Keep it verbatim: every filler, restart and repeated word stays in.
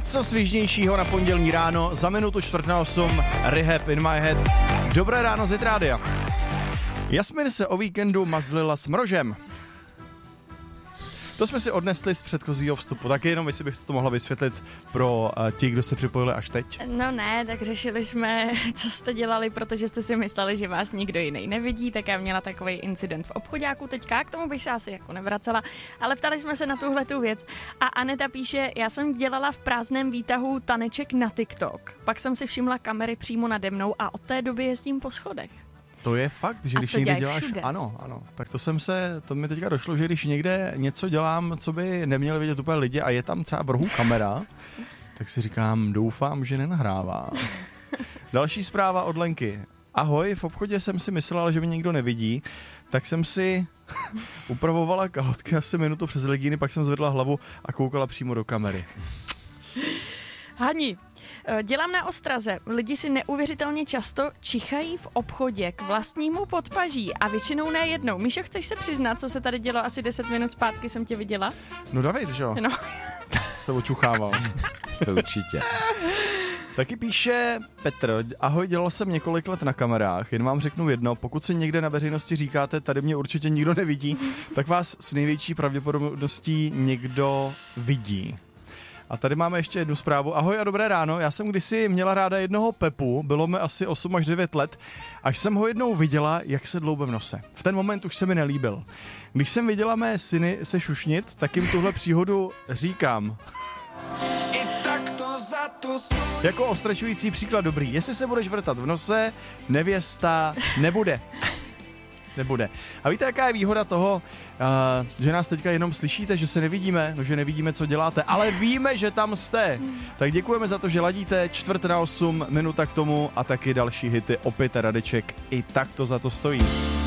něco svižnějšího na pondělní ráno, za minutu čtvrt na osm, Rehab in my head. Dobré ráno z Hit Rádia. Jasmin se o víkendu mazlila s mrožem. To jsme si odnesli z předchozího vstupu, tak jenom jestli bych to mohla vysvětlit pro uh, ti, kdo se připojili až teď. No ne, tak řešili jsme, co jste dělali, protože jste si mysleli, že vás nikdo jiný nevidí, tak já měla takový incident v obchodáku teďka, k tomu bych se asi jako nevracela, ale ptali jsme se na tuhle tu věc a Aneta píše, já jsem dělala v prázdném výtahu taneček na TikTok, pak jsem si všimla kamery přímo nade mnou a od té doby jezdím po schodech. To je fakt, že a když to někde děláš, všude. ano, ano, tak to jsem se, to mi teďka došlo, že když někde něco dělám, co by neměli vidět úplně lidi a je tam třeba v rohu kamera, tak si říkám, doufám, že nenahrává. Další zpráva od Lenky. Ahoj, v obchodě jsem si myslela, že mě nikdo nevidí, tak jsem si upravovala kalhotky asi minutu přes legíny, pak jsem zvedla hlavu a koukala přímo do kamery. Hani, dělám na ostraze. Lidi si neuvěřitelně často čichají v obchodě k vlastnímu podpaží a většinou ne jednou. Míšo, chceš se přiznat, co se tady dělo asi deset minut zpátky, jsem tě viděla? No David, že jo? No. Se očuchával. Určitě. Taky píše Petr, ahoj, dělal jsem několik let na kamerách, jen vám řeknu jedno, pokud si někde na veřejnosti říkáte, tady mě určitě nikdo nevidí, tak vás s největší pravděpodobností někdo vidí. A tady máme ještě jednu zprávu. Ahoj a dobré ráno, já jsem kdysi měla ráda jednoho Pepu, bylo mi asi osm až devět let, až jsem ho jednou viděla, jak se dloube v nose. V ten moment už se mi nelíbil. Když jsem viděla mé syny se šušnit, tak jim tuhle příhodu říkám. Jako ostračující příklad dobrý. Jestli se budeš vrtat v nose, nevěsta nebude. Nebude. A víte, jaká je výhoda toho, uh, že nás teďka jenom slyšíte, že se nevidíme, no že nevidíme, co děláte, ale víme, že tam jste. Tak děkujeme za to, že ladíte, čtvrt na osm, minuta k tomu a taky další hity, opět Radeček, i tak to za to stojí.